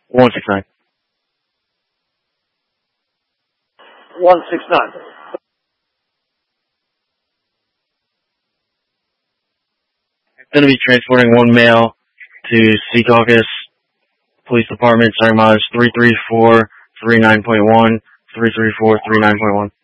169. 169. Going to be transporting one male to Secaucus Police Department, starting mileage 33439.1, 33439.1.